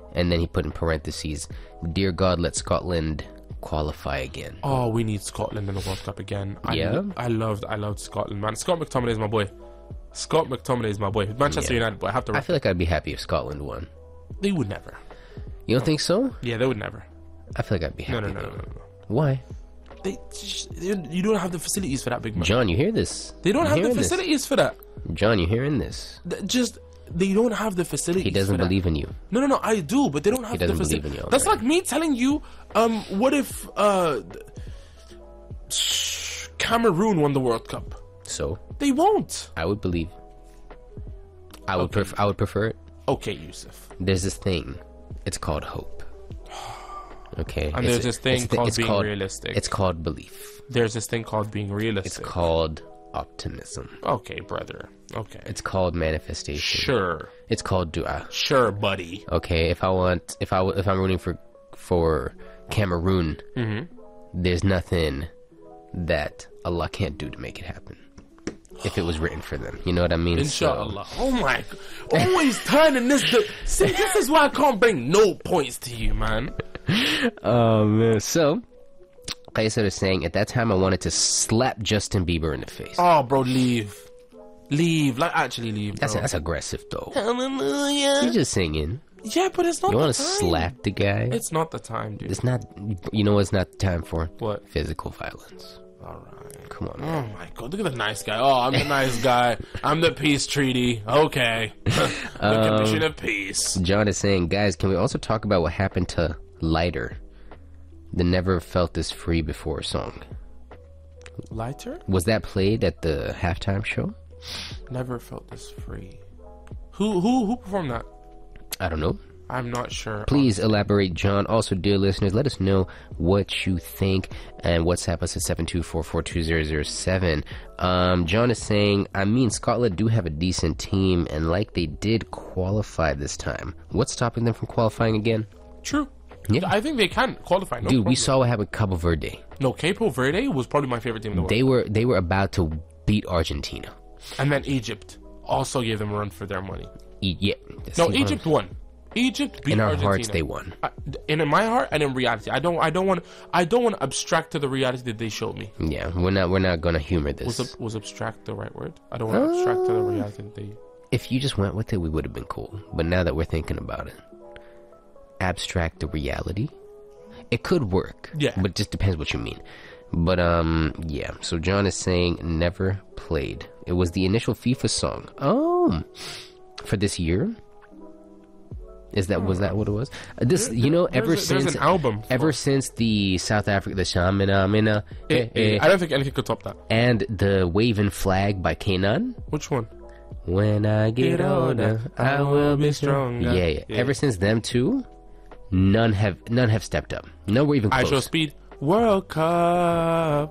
And then he put in parentheses, "Dear God, let Scotland qualify again." Oh, we need Scotland in the World Cup again. I loved Scotland, man. Scott McTominay is my boy. Scott McTominay is my boy. Manchester United boy. I feel like I'd be happy if Scotland won. They would never. You don't think so? Yeah, they would never. I feel like I'd be happy. No. Why? You don't have the facilities for that, big man. John, you hear this? They don't have the facilities for that. John, you hearing this? They don't have the facilities. He doesn't believe in you. No, I do, but they don't have the facilities. He doesn't believe in you. That's like me telling you, what if Cameroon won the World Cup? So? They won't. I would believe. I would prefer it. Okay, Yusuf. There's this thing. It's called hope. Okay. And there's this thing called being realistic. It's called belief. There's this thing called being realistic. It's called optimism. Okay, brother. Okay. It's called manifestation. Sure. It's called dua. Sure, buddy. Okay. If I'm rooting for Cameroon, there's nothing that Allah can't do to make it happen. If it was written for them, you know what I mean? Inshallah. Oh my God. Always turning this. See, this is why I can't bring no points to you, man. Oh man. So Qaisar is saying, at that time I wanted to slap Justin Bieber in the face. Oh, bro, leave. Like, actually leave, bro. That's aggressive, though. Hallelujah. He's just singing. Yeah, but it's not You the time. want to slap the guy? It's not the time, dude. It's not. You know what's not the time for? What? Physical violence. Alright. Come on, Oh man. my God, look at the nice guy. Oh, I'm the nice guy. I'm the peace treaty. Okay. The condition of peace. John is saying, guys, can we also talk about what happened to Lighter? The Never Felt This Free Before song. Lighter? Was that played at the halftime show? Never felt this free. Who performed that? I don't know. I'm not sure. Please elaborate, John. Also, dear listeners, let us know what you think and WhatsApp us at 724-442-0007. John is saying, I mean, Scotland do have a decent team, and like they did qualify this time. What's stopping them from qualifying again? True. Yeah. I think they can qualify. No Dude, problem. we saw what happened with Cabo Verde. No, Capo Verde was probably my favorite team in the world. They were about to beat Argentina. And then Egypt also gave them a run for their money. Yeah. No, Egypt won. Egypt beat in our Argentina. hearts, they won. In my heart and in reality, I don't want to abstract to the reality that they showed me. Yeah, we're not gonna humor this. Was abstract the right word? I don't want to abstract to the reality that they. If you just went with it, we would have been cool. But now that we're thinking about it, abstract the reality, it could work. Yeah, but it just depends what you mean. But yeah. So John is saying never played. It was the initial FIFA song. Oh, for this year. Was that what it was? There's an album. Ever since the South Africa, the Shamina Mina, I don't think anything could top that. And the Waving Flag by Kanan. Which one? When I get older, I will be stronger. Yeah. Ever since them two, none have stepped up. No, we're even close. I Show Speed. World Cup.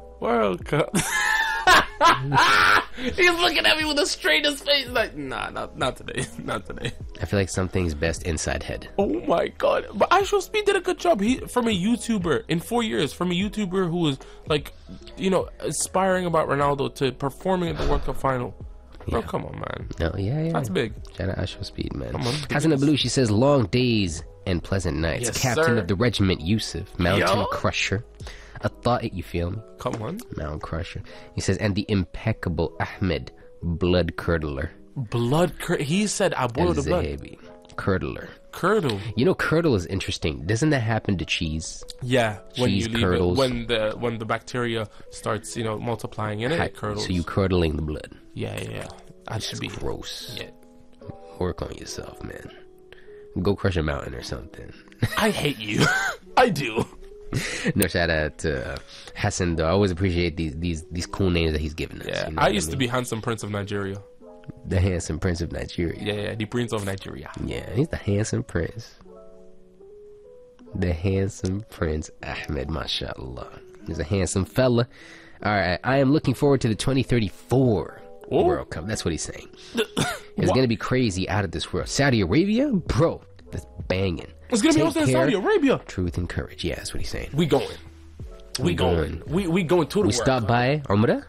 He's looking at me with the straightest face. Like, nah, not today. Not today. I feel like something's best inside head. Oh my God! But I Show Speed did a good job. From a YouTuber in 4 years, from a YouTuber who was like, aspiring about Ronaldo to performing at the World Cup final. Bro, come on, man. No, yeah. That's big. Shout out I Show Speed, man. Come on. Hassan Blue, she says, long days and pleasant nights. Yes, Captain sir. of the regiment, Yusuf, Mountain Crusher. A thought, you feel me? Come on. Mountain Crusher. He says, and the impeccable Ahmed, Blood Curdler. He said, I boiled the blood. Curdler. Curdle. You know, curdle is interesting. Doesn't that happen to cheese? Yeah, when cheese you leave curdles. it, when the bacteria starts, multiplying in it curdles. So you curdling the blood. Yeah. That should be gross. Yeah. Work on yourself, man. Go crush a mountain or something. I hate you. I do. No, shout out to Hassan, though. I always appreciate these cool names that he's given us. Yeah, you know I used to be Handsome Prince of Nigeria. The Handsome Prince of Nigeria. Yeah, the Prince of Nigeria. Yeah, he's the Handsome Prince. The Handsome Prince Ahmed, mashallah. He's a handsome fella. Alright, I am looking forward to the 2034 World Cup. That's what he's saying. It's going to be crazy, out of this world. Saudi Arabia? Bro, that's banging. It's going to be hosted in Saudi Arabia. Truth and courage. Yeah, that's what he's saying. We going. We going to the World Cup. We stopped by Umrah.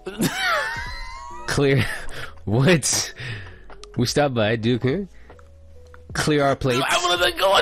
Clear. What? We stopped by Duke. Clear our plates. I want to go on